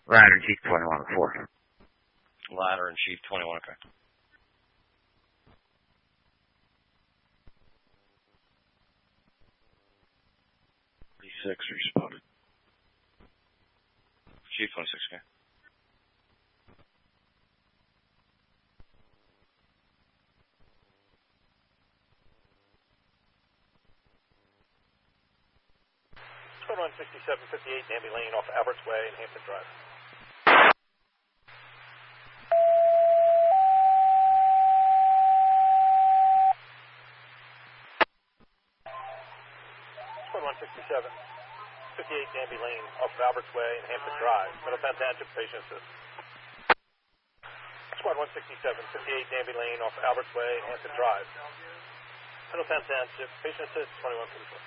Ladder and Chief 21-4. Ladder and Chief 21, okay. Six responded. Chief 26, okay. Squad 16758, Danby Lane off Alberts Way and Hampton Drive. Squad 16758, Danby Lane off Alberts Way and Hampton Drive. Middletown Township, patient assist. Squad 16758, Danby Lane off Alberts Way and Hampton Drive. Middletown Township, patient assist 21-4.